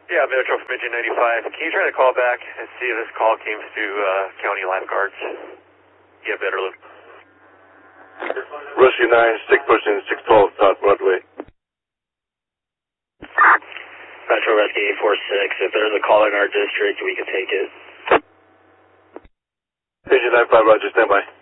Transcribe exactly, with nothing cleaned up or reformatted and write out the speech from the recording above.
Yeah, Metro from Engine ninety-five. Can you try to call back and see if this call came to uh, County Lifeguards? Get a better look. Rescue nine, stick pushing six twelve South Broadway. Metro Rescue eight four six, if there's a call in our district, we can take it. Engine ninety-five, Roger, stand by.